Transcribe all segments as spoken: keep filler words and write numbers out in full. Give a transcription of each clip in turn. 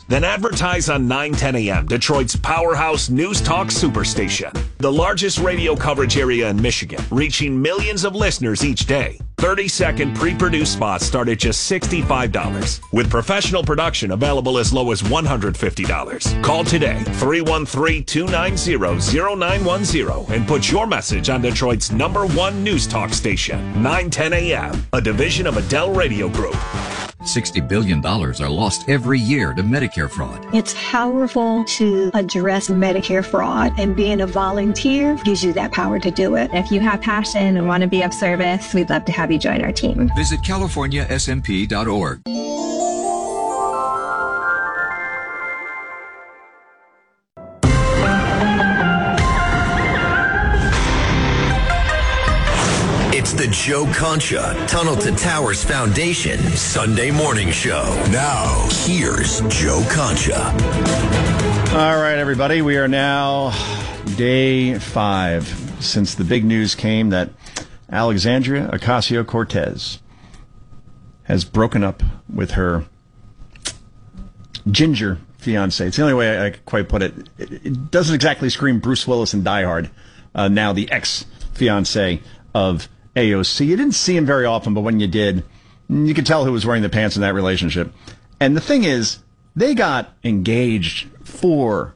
Then advertise on nine ten A M, Detroit's powerhouse news talk superstation. The largest radio coverage area in Michigan, reaching millions of listeners each day. thirty-second pre-produced spots start at just sixty-five dollars, with professional production available as low as one hundred fifty dollars. Call today, three one three, two nine zero, zero nine one zero, and put your message on Detroit's number one news talk station, nine ten A M, a division of Adele Radio Group. sixty billion dollars are lost every year to Medicare fraud. It's powerful to address Medicare fraud, and being a volunteer gives you that power to do it. If you have passion and want to be of service, we'd love to have you join our team. Visit california s m p dot org. It's the Joe Concha Tunnel to Towers Foundation Sunday Morning Show. Now, here's Joe Concha. All right, everybody. We are now day five since the big news came that Alexandria Ocasio-Cortez has broken up with her ginger fiance. It's the only way I could quite put it. It doesn't exactly scream Bruce Willis and Die Hard. Uh, now the ex-fiance of A O C. You didn't see him very often, but when you did, you could tell who was wearing the pants in that relationship. And the thing is, they got engaged four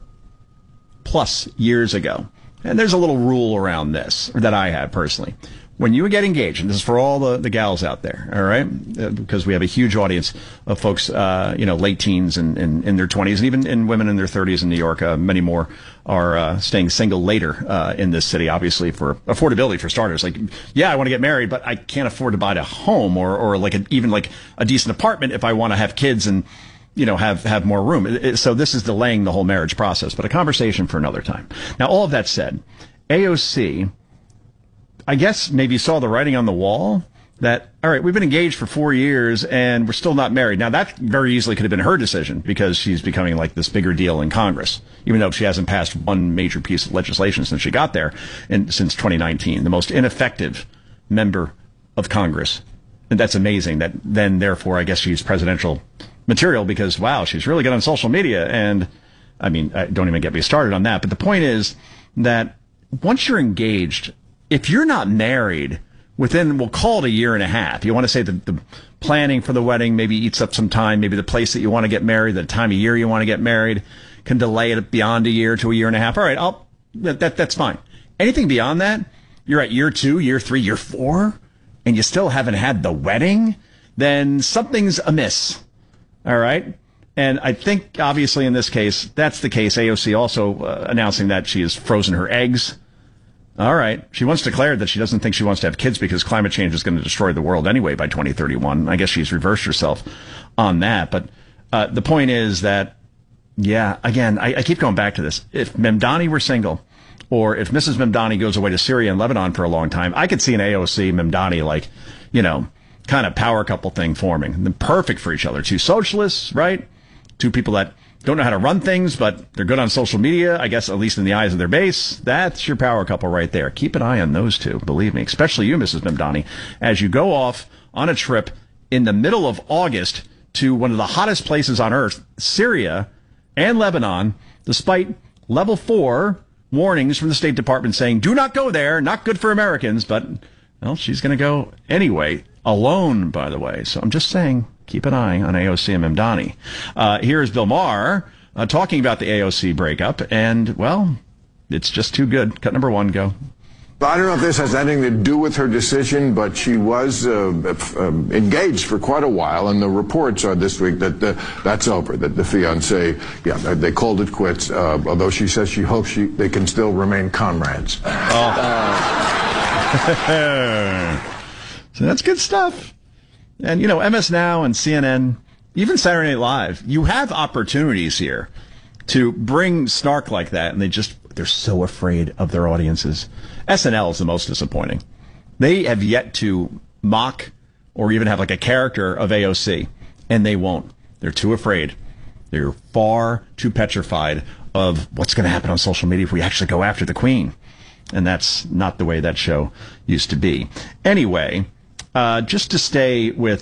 plus years ago. And there's a little rule around this that I have personally. When you get engaged, and this is for all the, the gals out there, all right, uh, because we have a huge audience of folks, uh, you know, late teens and in their twenties, and even in women in their thirties in New York. Uh, many more are uh, staying single later uh, in this city, obviously, for affordability, for starters. Like, yeah, I want to get married, but I can't afford to buy a home or, or like a, even like a decent apartment if I want to have kids and, you know, have, have more room. It, it, so this is delaying the whole marriage process, but a conversation for another time. Now, all of that said, A O C, I guess maybe saw the writing on the wall that, all right, we've been engaged for four years and we're still not married. Now, that very easily could have been her decision because she's becoming like this bigger deal in Congress, even though she hasn't passed one major piece of legislation since she got there and since twenty nineteen, the most ineffective member of Congress. And that's amazing that then, therefore, I guess she's presidential material because, wow, she's really good on social media. And I mean, don't even get me started on that. But the point is that once you're engaged, if you're not married within, we'll call it a year and a half, you want to say that the planning for the wedding maybe eats up some time, maybe the place that you want to get married, the time of year you want to get married can delay it beyond a year to a year and a half. All right, I'll, that, that's fine. Anything beyond that, you're at year two, year three, year four, and you still haven't had the wedding, then something's amiss. All right? And I think, obviously, in this case, that's the case. A O C also uh, announcing that she has frozen her eggs. All right. She once declared that she doesn't think she wants to have kids because climate change is going to destroy the world anyway by twenty thirty-one. I guess she's reversed herself on that. But uh, the point is that, yeah, again, I, I keep going back to this. If Mamdani were single, or if Missus Mamdani goes away to Syria and Lebanon for a long time, I could see an A O C Mamdani, like, you know, kind of power couple thing forming. They're perfect for each other. Two socialists, right? Two people that don't know how to run things, but they're good on social media, I guess, at least in the eyes of their base. That's your power couple right there. Keep an eye on those two, believe me, especially you, Missus Mamdani, as you go off on a trip in the middle of August to one of the hottest places on earth, Syria and Lebanon, despite level four warnings from the State Department saying, do not go there, not good for Americans. But, well, she's going to go anyway, alone, by the way. So I'm just saying, keep an eye on A O C and Mamdani. Uh, here's Bill Maher uh, talking about the A O C breakup, and, well, it's just too good. Cut number one, go. I don't know if this has anything to do with her decision, but she was uh, uh, engaged for quite a while, and the reports are this week that the, that's over, that the fiancé, yeah, they called it quits, uh, although she says she hopes she, they can still remain comrades. Oh. Uh. So that's good stuff. And, you know, M S Now and C N N, even Saturday Night Live, you have opportunities here to bring snark like that, and they just, they're so afraid of their audiences. S N L is the most disappointing. They have yet to mock or even have like a character of A O C, and they won't. They're too afraid. They're far too petrified of what's going to happen on social media if we actually go after the Queen. And that's not the way that show used to be. Anyway, uh, just to stay with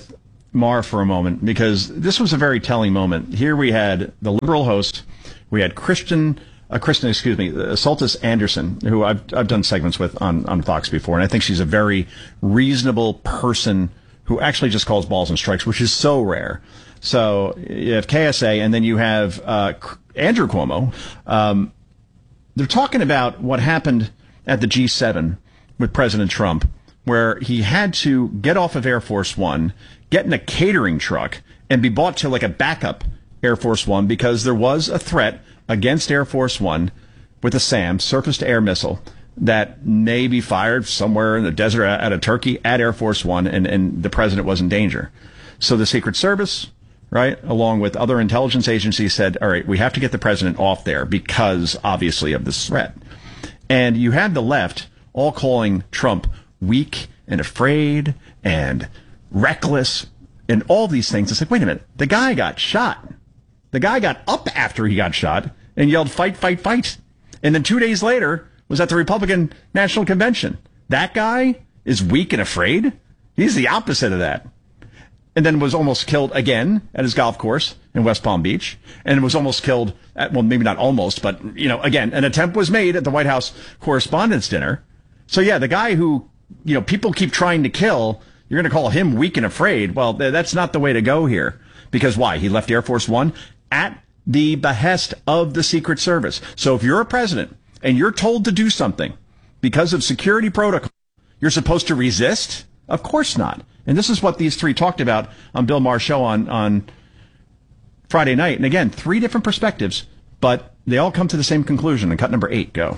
Maher for a moment, because this was a very telling moment. Here we had the liberal host, we had Christian, uh, Kristen, excuse me, uh, Soltis Anderson, who I've I've done segments with on, on Fox before, and I think she's a very reasonable person who actually just calls balls and strikes, which is so rare. So you have K S A, and then you have uh, Andrew Cuomo. Um, they're talking about what happened at the G seven with President Trump, where he had to get off of Air Force One, get in a catering truck, and be brought to like a backup Air Force One because there was a threat against Air Force One with a SAM, surface-to-air missile, that may be fired somewhere in the desert out of Turkey at Air Force One, and, and the president was in danger. So the Secret Service, right, along with other intelligence agencies, said, all right, we have to get the president off there because, obviously, of this threat. And you had the left all calling Trump weak and afraid and reckless and all these things. It's like, wait a minute, the guy got shot. The guy got up after he got shot and yelled, fight, fight, fight. And then two days later was at the Republican National Convention. That guy is weak and afraid? He's the opposite of that. And then was almost killed again at his golf course in West Palm Beach. And was almost killed at, well, maybe not almost, but, you know, again, an attempt was made at the White House Correspondents' Dinner. So, yeah, the guy who, you know, people keep trying to kill, you're going to call him weak and afraid. Well, th- that's not the way to go here. Because why? He left Air Force One at the behest of the Secret Service. So if you're a president and you're told to do something because of security protocol, you're supposed to resist? Of course not. And this is what these three talked about on Bill Maher's show on, on Friday night. And again, three different perspectives, but they all come to the same conclusion. And cut number eight, go.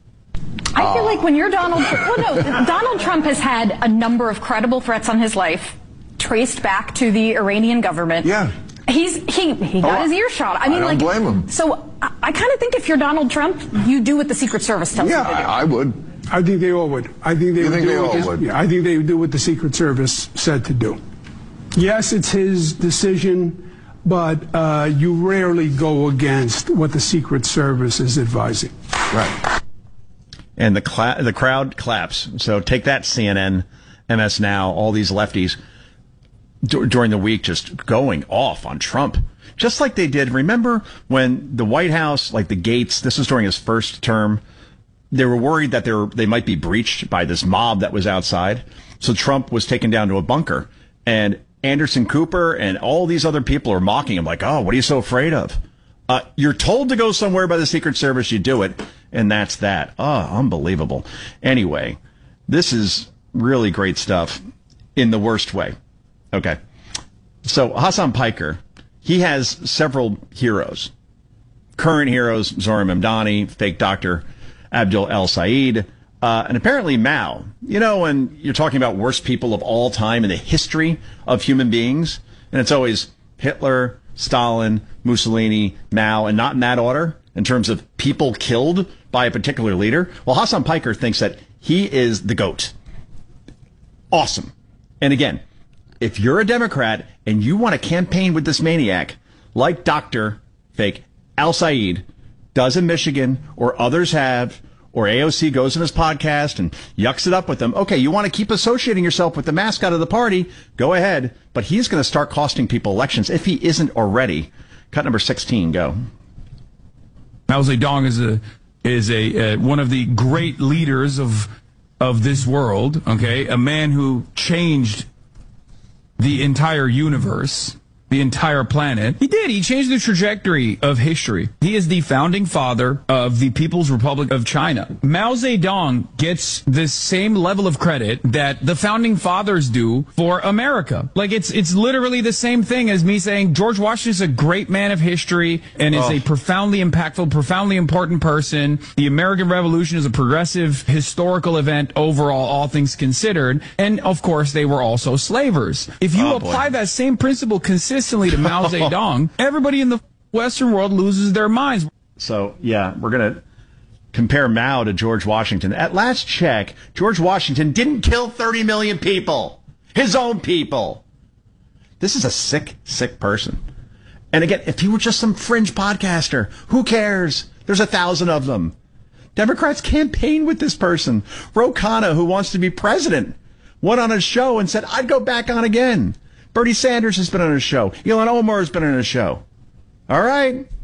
I feel like when you're Donald Trump, well, no, Donald Trump has had a number of credible threats on his life traced back to the Iranian government. Yeah. He's he he got oh, his ear shot. I mean, I don't like, blame him. So I, I kind of think if you're Donald Trump, you do what the Secret Service tells yeah, you to do. Yeah, I, I would. I think they all would. I think they you would think do they what all this, would? Yeah, I think they would do what the Secret Service said to do. Yes, it's his decision, but uh, you rarely go against what the Secret Service is advising. Right. And the cla- the crowd claps. So take that, C N N, M S Now, all these lefties d- during the week just going off on Trump. Just like they did. Remember when the White House, like the gates, this was during his first term, they were worried that they were, they might be breached by this mob that was outside. So Trump was taken down to a bunker. And Anderson Cooper and all these other people are mocking him like, oh, what are you so afraid of? Uh, you're told to go somewhere by the Secret Service, you do it. And that's that. Oh, unbelievable. Anyway, this is really great stuff in the worst way. Okay. So Hassan Piker, he has several heroes. Current heroes, Zohran Mamdani, fake doctor Abdul El Sayed, uh, and apparently Mao. You know, when you're talking about worst people of all time in the history of human beings, and it's always Hitler, Stalin, Mussolini, Mao, and not in that order in terms of people killed by a particular leader. Well, Hassan Piker thinks that he is the GOAT. Awesome. And again, if you're a Democrat and you want to campaign with this maniac, like Doctor Fake Al Sayed does in Michigan, or others have, or A O C goes in his podcast and yucks it up with them, okay, you want to keep associating yourself with the mascot of the party, go ahead. But he's going to start costing people elections if he isn't already. Cut number sixteen, go. Mao Zedong is a is a uh, one of the great leaders of of this world. Okay, a man who changed the entire universe, the entire planet. He did. He changed the trajectory of history. He is the founding father of the People's Republic of China. Mao Zedong gets the same level of credit that the founding fathers do for America. Like, it's it's literally the same thing as me saying George Washington is a great man of history and is oh. a profoundly impactful, profoundly important person. The American Revolution is a progressive historical event overall, all things considered. And, of course, they were also slavers. If you oh, apply boy. that same principle consistently to Mao Zedong, everybody in the Western world loses their minds. So, yeah, we're going to compare Mao to George Washington. At last check, George Washington didn't kill thirty million people. His own people. This is a sick, sick person. And again, if he were just some fringe podcaster, who cares? There's a thousand of them. Democrats campaign with this person. Ro Khanna, who wants to be president, went on a show and said, I'd go back on again. Bernie Sanders has been on a show. Ilhan Omar has been on a show. All right?